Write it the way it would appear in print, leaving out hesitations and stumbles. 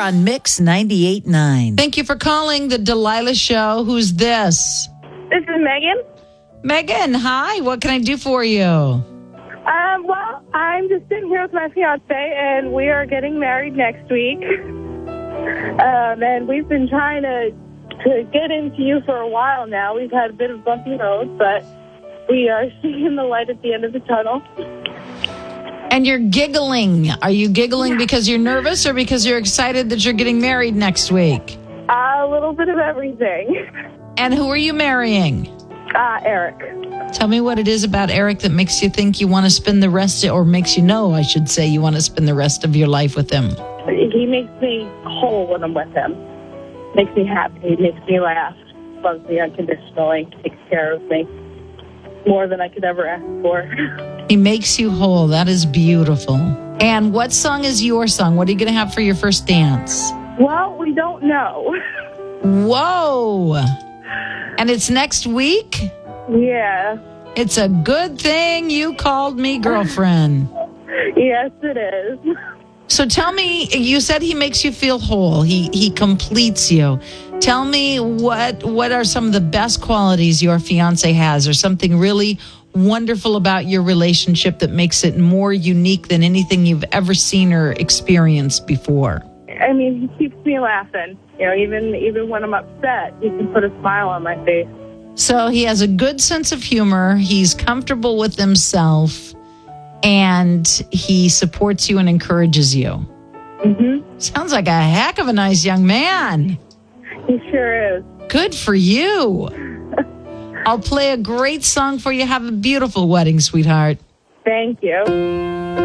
on Mix 98.9. Thank you for calling the Delilah Show. Who's this? This is Megan. Megan, hi. What can I do for you? Well, I'm just sitting here with my fiance, and we are getting married next week. And we've been trying to get into you for a while now. We've had a bit of bumpy roads, but we are seeing the light at the end of the tunnel. And you're giggling. Are you giggling because you're nervous or because you're excited that you're getting married next week? A little bit of everything. And who are you marrying? Eric. Tell me what it is about Eric that makes you think you want to spend the rest, or makes you know, I should say, you want to spend the rest of your life with him. He makes me whole when I'm with him. Makes me happy. Makes me laugh. Loves me unconditionally. Takes care of me. More than I could ever ask for. He makes you whole. That is beautiful. And what song is your song? What are you going to have for your first dance? Well, we don't know. Whoa. And it's next week? Yeah. It's a good thing you called me girlfriend. Yes, it is. So tell me, you said he makes you feel whole. He completes you. Tell me what are some of the best qualities your fiance has, or something really wonderful about your relationship that makes it more unique than anything you've ever seen or experienced before? I mean, he keeps me laughing. You know, even when I'm upset, he can put a smile on my face. So he has a good sense of humor. He's comfortable with himself, and he supports you and encourages you. Mm-hmm. Sounds like a heck of a nice young man. He sure is. Good for you. I'll play a great song for you. Have a beautiful wedding, sweetheart. Thank you.